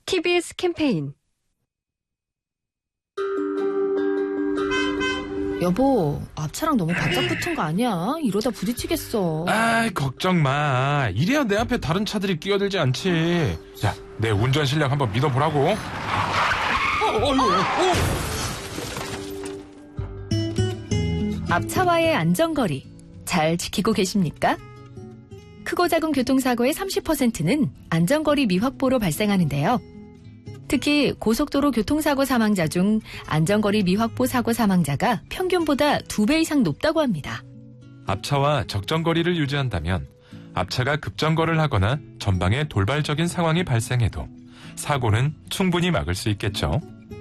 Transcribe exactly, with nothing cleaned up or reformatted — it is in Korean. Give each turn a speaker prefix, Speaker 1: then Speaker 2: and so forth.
Speaker 1: 티비에스 캠페인.
Speaker 2: 여보, 앞차랑 너무 바짝 붙은 거 아니야? 이러다 부딪히겠어.
Speaker 3: 아이, 걱정 마. 이래야 내 앞에 다른 차들이 끼어들지 않지. 야, 내 운전 실력 한번 믿어보라고. 어, 어, 어, 어.
Speaker 2: 앞차와의 안전거리 잘 지키고 계십니까? 크고 작은 교통사고의 삼십 퍼센트는 안전거리 미확보로 발생하는데요. 특히 고속도로 교통사고 사망자 중 안전거리 미확보 사고 사망자가 평균보다 두 배 이상 높다고 합니다.
Speaker 3: 앞차와 적정 거리를 유지한다면 앞차가 급정거를 하거나 전방에 돌발적인 상황이 발생해도 사고는 충분히 막을 수 있겠죠.